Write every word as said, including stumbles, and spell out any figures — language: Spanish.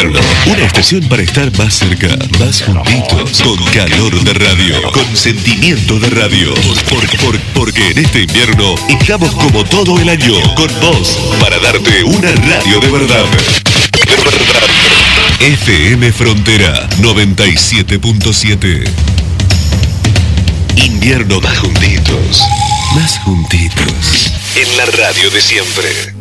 invierno. Una estación para estar más cerca, más juntitos, con calor de radio, con sentimiento de radio. Por, por, por, porque en este invierno estamos como todo el año, con vos, para darte una radio de verdad. De verdad. F M Frontera noventa y siete punto siete. Invierno más juntitos, más juntitos. En la radio de siempre.